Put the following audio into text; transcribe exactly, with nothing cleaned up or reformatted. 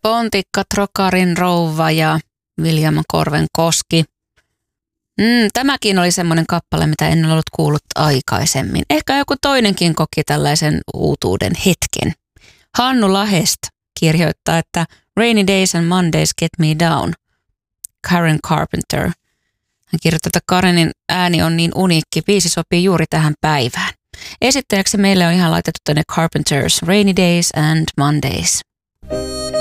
Pontikka, Trokarin rouva ja William Korven koski. Mm, tämäkin oli semmoinen kappale, mitä en ollut kuullut aikaisemmin. Ehkä joku toinenkin koki tällaisen uutuuden hetken. Hannu Lahest kirjoittaa, että Rainy Days and Mondays Get Me Down. Karen Carpenter. Hän kirjoittaa, että Karenin ääni on niin uniikki, biisi sopii juuri tähän päivään. Esittelijäksi meille on ihan laitettu tänne Carpenters Rainy Days and Mondays.